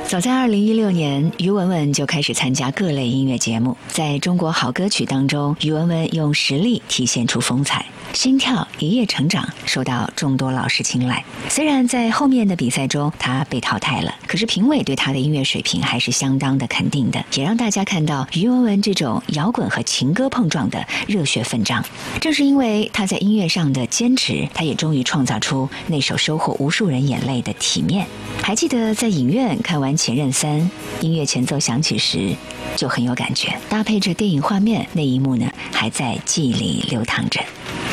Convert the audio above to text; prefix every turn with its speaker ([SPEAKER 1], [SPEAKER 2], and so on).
[SPEAKER 1] 早在2016年，于文文就开始参加各类音乐节目。在中国好歌曲当中，于文文用实力体现出风采，心跳一夜成长，受到众多老师青睐。虽然在后面的比赛中他被淘汰了，可是评委对他的音乐水平还是相当的肯定的，也让大家看到于文文这种摇滚和情歌碰撞的热血奋战。正是因为他在音乐上的坚持，他也终于创造出那首收获无数人眼泪的《体面》。还记得在影院看完《前任3》，音乐前奏响起时就很有感觉，搭配着电影画面，那一幕呢还在记忆里流淌着。